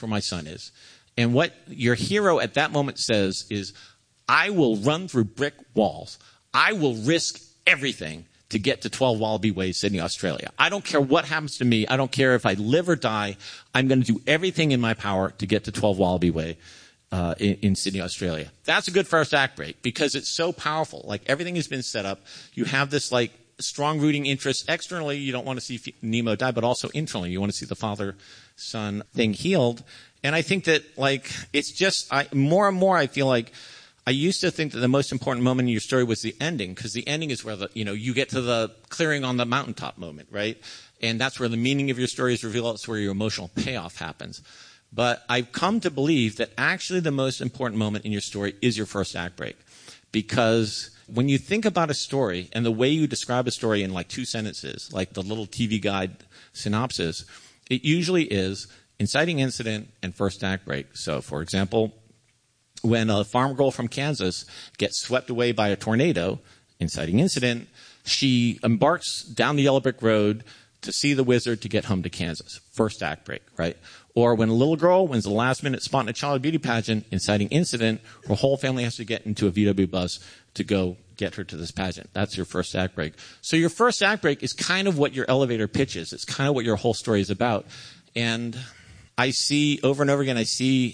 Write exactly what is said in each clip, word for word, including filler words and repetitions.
for my son is. And what your hero at that moment says is, I will run through brick walls. I will risk everything to get to twelve Wallaby Way, Sydney, Australia. I don't care what happens to me. I don't care if I live or die. I'm going to do everything in my power to get to twelve Wallaby Way uh, in, in Sydney, Australia. That's a good first act break because it's so powerful. Like everything has been set up. You have this like strong rooting interest. Externally, you don't want to see Nemo die, but also internally, you want to see the father-son thing healed. And I think that like it's just I, more and more I feel like I used to think that the most important moment in your story was the ending, because the ending is where the, you know, you get to the clearing on the mountaintop moment, right? And that's where the meaning of your story is revealed. It's where your emotional payoff happens. But I've come to believe that actually the most important moment in your story is your first act break. Because when you think about a story and the way you describe a story in like two sentences, like the little T V guide synopsis, it usually is inciting incident and first act break. So, for example, when a farm girl from Kansas gets swept away by a tornado, inciting incident, she embarks down the yellow brick road to see the wizard to get home to Kansas. First act break, right? Or when a little girl wins the last minute spot in a child beauty pageant, inciting incident, her whole family has to get into a V W bus to go get her to this pageant. That's your first act break. So your first act break is kind of what your elevator pitch is. It's kind of what your whole story is about. And I see over and over again, I see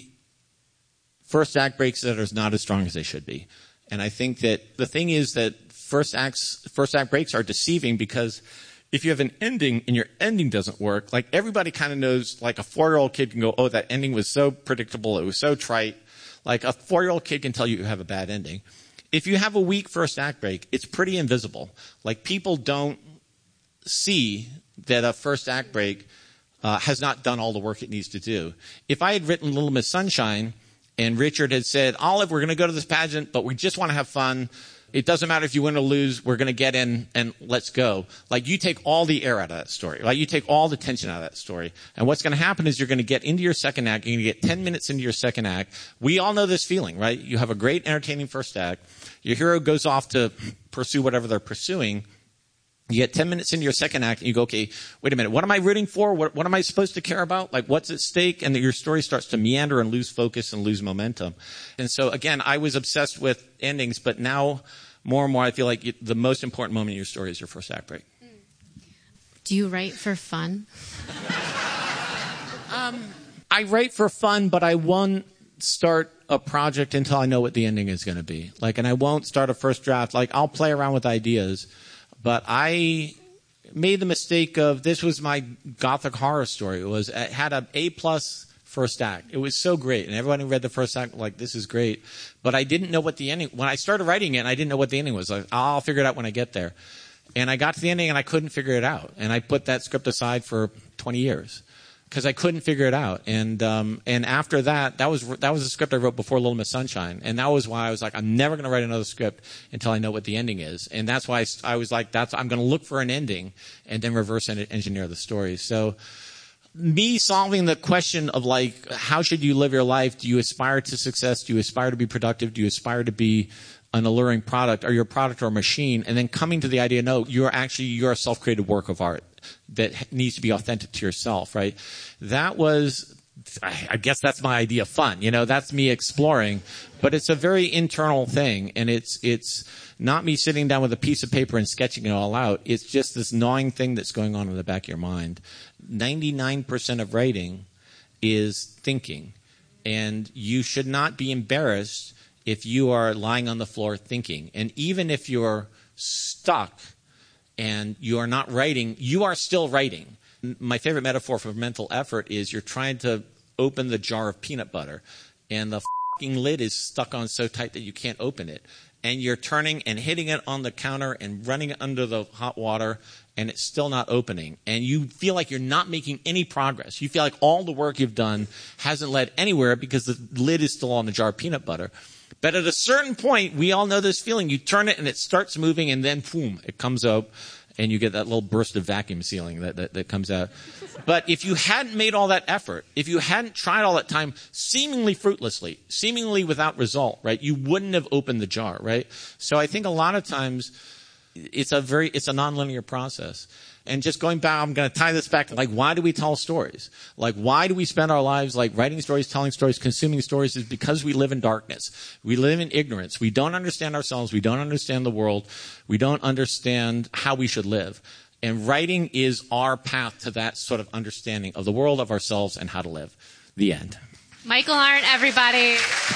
first act breaks that are not as strong as they should be. And I think that the thing is that first acts, first act breaks are deceiving because if you have an ending and your ending doesn't work, like everybody kind of knows, like a four-year-old kid can go, oh, that ending was so predictable. It was so trite. Like a four-year-old kid can tell you you have a bad ending. If you have a weak first act break, it's pretty invisible. Like people don't see that a first act break uh, has not done all the work it needs to do. If I had written Little Miss Sunshine and Richard had said, Olive, we're going to go to this pageant, but we just want to have fun. It doesn't matter if you win or lose. We're going to get in and let's go. Like you take all the air out of that story. Like you take all the tension out of that story. And what's going to happen is you're going to get into your second act. You're going to get ten minutes into your second act. We all know this feeling, right? You have a great, entertaining first act. Your hero goes off to pursue whatever they're pursuing. You get ten minutes into your second act and you go, okay, wait a minute. What am I rooting for? What, what am I supposed to care about? Like what's at stake? And your story starts to meander and lose focus and lose momentum. And so again, I was obsessed with endings, but now more and more I feel like it, the most important moment in your story is your first act break. Do you write for fun? um, I write for fun, but I won't start a project until I know what the ending is going to be. Like, and I won't start a first draft. Like I'll play around with ideas. But I made the mistake of, this was my gothic horror story. It was, it had an A plus first act. It was so great. And everyone who read the first act was like, this is great. But I didn't know what the ending, when I started writing it, I didn't know what the ending was. Like, I'll figure it out when I get there. And I got to the ending and I couldn't figure it out. And I put that script aside for twenty years. Because I couldn't figure it out. And um, and after that, that was that was a script I wrote before Little Miss Sunshine. And that was why I was like, I'm never going to write another script until I know what the ending is. And that's why I, I was like, that's I'm going to look for an ending and then reverse engineer the story. So me solving the question of like, how should you live your life? Do you aspire to success? Do you aspire to be productive? Do you aspire to be an alluring product? Are you a product or a machine? And then coming to the idea, no, you're actually, you're a self-created work of art that needs to be authentic to yourself, right? That was, I guess that's my idea of fun. You know, that's me exploring, but it's a very internal thing. And it's, it's not me sitting down with a piece of paper and sketching it all out. It's just this gnawing thing that's going on in the back of your mind. ninety-nine percent of writing is thinking, and you should not be embarrassed if you are lying on the floor thinking. And even if you're stuck and you are not writing, you are still writing. My favorite metaphor for mental effort is you're trying to open the jar of peanut butter, and the f***ing lid is stuck on so tight that you can't open it. And you're turning and hitting it on the counter and running it under the hot water, and it's still not opening. And you feel like you're not making any progress. You feel like all the work you've done hasn't led anywhere because the lid is still on the jar of peanut butter. But at a certain point, we all know this feeling. You turn it and it starts moving, and then boom, it comes up, and you get that little burst of vacuum sealing that, that, that comes out. But if you hadn't made all that effort, if you hadn't tried all that time, seemingly fruitlessly, seemingly without result, right, you wouldn't have opened the jar, right? So I think a lot of times it's a very, it's a nonlinear process. and just going back, I'm going to tie this back to, like, why do we tell stories? Like, why do we spend our lives, like, writing stories, telling stories, consuming stories? Is because we live in darkness. We live in ignorance. We don't understand ourselves. We don't understand the world. We don't understand how we should live. And writing is our path to that sort of understanding of the world, of ourselves, and how to live. The end. Michael Arndt, everybody.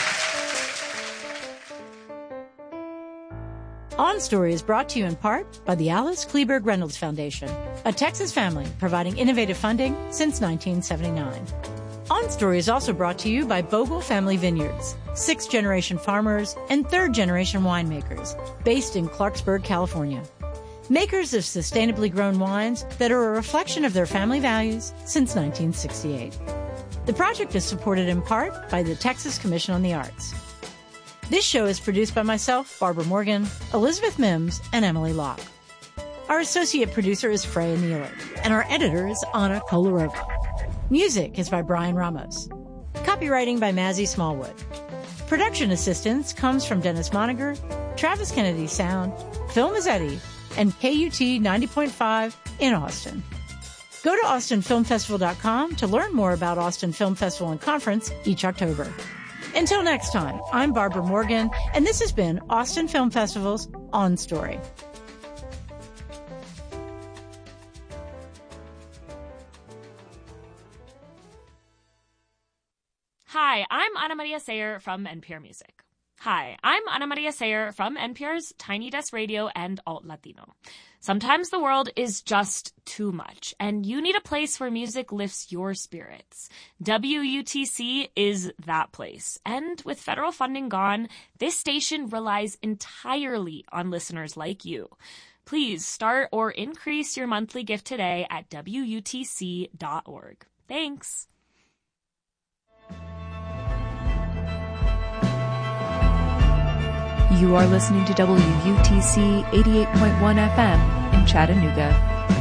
On Story is brought to you in part by the Alice Kleberg Reynolds Foundation, a Texas family providing innovative funding since nineteen seventy-nine. On Story is also brought to you by Bogle Family Vineyards, sixth-generation farmers and third-generation winemakers, based in Clarksburg, California. Makers of sustainably grown wines that are a reflection of their family values since nineteen sixty-eight. The project is supported in part by the Texas Commission on the Arts. This show is produced by myself, Barbara Morgan, Elizabeth Mims, and Emily Locke. Our associate producer is Freya Nealon, and our editor is Anna Kolarova. Music is by Brian Ramos. Copywriting by Mazzy Smallwood. Production assistance comes from Dennis Moniger, Travis Kennedy Sound, Phil Mazzetti, and K U T ninety point five in Austin. Go to austin film festival dot com to learn more about Austin Film Festival and Conference each October. Until next time, I'm Barbara Morgan, and this has been Austin Film Festival's On Story. Hi, I'm Ana Maria Sayer from N P R Music. Hi, I'm Ana Maria Sayer from N P R's Tiny Desk Radio and Alt Latino. Sometimes the world is just too much, and you need a place where music lifts your spirits. W U T C is that place. And with federal funding gone, this station relies entirely on listeners like you. Please start or increase your monthly gift today at W U T C dot org. Thanks. You are listening to W U T C eighty-eight point one F M in Chattanooga.